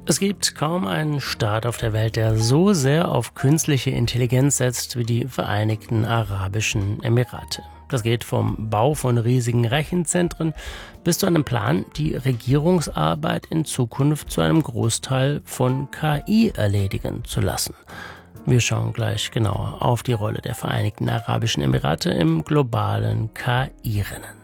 Es gibt kaum einen Staat auf der Welt, der so sehr auf künstliche Intelligenz setzt wie die Vereinigten Arabischen Emirate. Das geht vom Bau von riesigen Rechenzentren bis zu einem Plan, die Regierungsarbeit in Zukunft zu einem Großteil von KI erledigen zu lassen. Wir schauen gleich genauer auf die Rolle der Vereinigten Arabischen Emirate im globalen KI-Rennen.